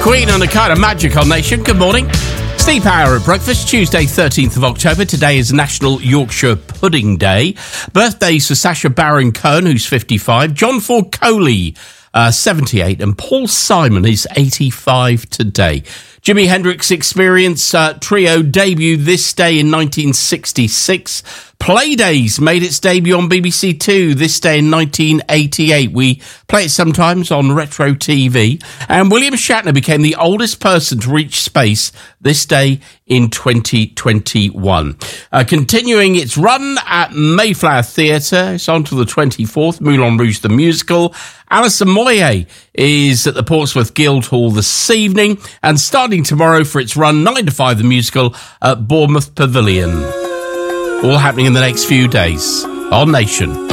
Queen and a kind of magic on Nation. Good morning. Steve Power at breakfast, Tuesday 13th of October. Today is National Yorkshire Pudding Day. Birthdays for Sacha Baron Cohen, who's 55, John Ford Coley, 78, and Paul Simon is 85 today. Jimi Hendrix Experience trio debut this day in 1966. Playdays made its debut on BBC Two this day in 1988. We play it sometimes on Retro TV. And William Shatner became the oldest person to reach space this day in 2021. Continuing its run at Mayflower Theatre, it's on to the 24th, Moulin Rouge the Musical. Alison Moyet is at the Portsmouth Guildhall this evening, and starting tomorrow for its run 9 to 5 the musical at Bournemouth Pavilion. All happening in the next few days on Nation.